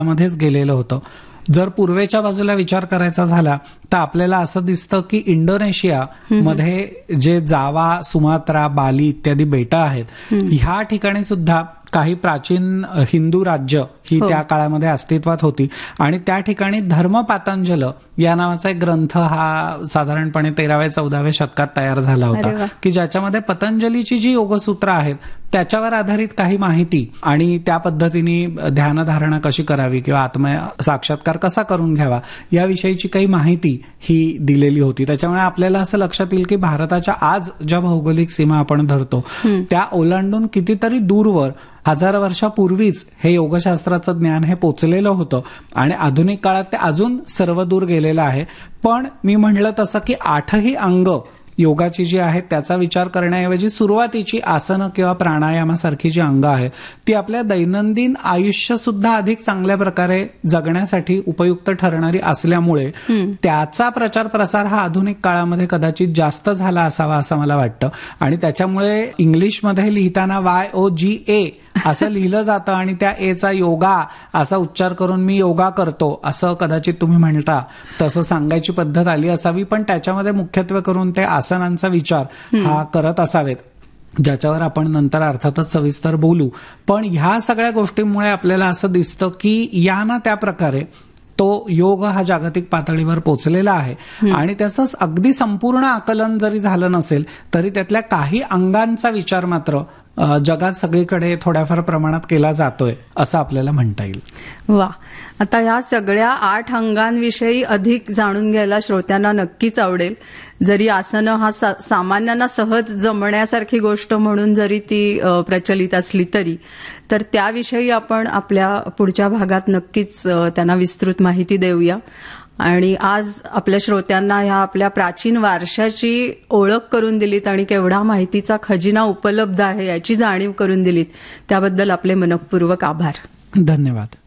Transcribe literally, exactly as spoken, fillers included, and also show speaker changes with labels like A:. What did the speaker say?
A: मध्येच गेलेलं होतं. जर पूर्वेच्या बाजूला विचार करायचा झाला तर आपल्याला असं दिसतं की इंडोनेशिया मध्ये जे जावा, सुमात्रा, बाली इत्यादी बेटं आहेत, ह्या ठिकाणी सुद्धा काही प्राचीन हिंदू राज्य ही त्या काळामध्ये अस्तित्वात होती आणि त्या ठिकाणी धर्मपातंजल या नावाचा एक ग्रंथ हा साधारणपणे तेराव्या चौदाव्या शतकात तयार झाला होता, की ज्याच्यामध्ये पतंजलीची जी योगसूत्र आहेत त्याच्यावर आधारित काही माहिती आणि त्या पद्धतीने ध्यानधारणा कशी करावी किंवा आत्म साक्षात्कार कसा करून घ्यावा याविषयीची काही माहिती ही दिलेली होती. त्याच्यामुळे आपल्याला असं लक्षात येईल की भारताच्या आज ज्या भौगोलिक सीमा आपण धरतो त्या ओलांडून कितीतरी दूरवर हजार वर्षापूर्वीच हे योगशास्त्राचं ज्ञान हे पोचलेलं होतं आणि आधुनिक काळात ते अजून सर्वदूर गेलेलं आहे. पण मी म्हणलं तसं की आठही अंग योगाची जी आहेत त्याचा विचार करण्याऐवजी सुरुवातीची आसनं किंवा प्राणायामासारखी जी अंग आहेत ती आपल्या दैनंदिन आयुष्य सुद्धा अधिक चांगल्या प्रकारे जगण्यासाठी उपयुक्त ठरणारी असल्यामुळे त्याचा प्रचार प्रसार हा आधुनिक काळामध्ये कदाचित जास्त झाला असावा असं मला वाटतं. आणि त्याच्यामुळे इंग्लिशमध्ये लिहिताना वाय ओ जी ए असं लिहिलं जातं आणि त्या एचा योगा असा उच्चार करून मी योगा करतो असं कदाचित तुम्ही म्हणता तसं सांगायची पद्धत आली असावी. पण त्याच्यामध्ये मुख्यत्वे करून ते आसनांचा विचार हा करत असावेत, ज्याच्यावर आपण नंतर अर्थातच सविस्तर बोलू. पण ह्या सगळ्या गोष्टींमुळे आपल्याला असं दिसतं की या ना त्या प्रकारे तो योग हा जागतिक पातळीवर पोचलेला आहे आणि त्याचं अगदी संपूर्ण आकलन जरी झालं नसेल तरी त्यातल्या काही अंगांचा विचार मात्र जगात सगळीकडे थोड्याफार प्रमाणात केला जातोय असं आपल्याला म्हणता येईल.
B: वा, आता या सगळ्या आठ अंगांविषयी अधिक जाणून घ्यायला श्रोत्यांना नक्कीच आवडेल. जरी आसनं हा सामान्यांना सहज जमण्यासारखी गोष्ट म्हणून जरी ती प्रचलित असली तरी तर त्याविषयी आपण आपल्या पुढच्या भागात नक्कीच त्यांना विस्तृत माहिती देऊया. आणि आज आपल्या श्रोत्यांना ह्या आपल्या प्राचीन वारशाची ओळख करून दिलीत आणि केवढा माहितीचा खजिना उपलब्ध आहे याची जाणीव करून दिलीत त्याबद्दल आपले मनःपूर्वक आभार.
A: धन्यवाद.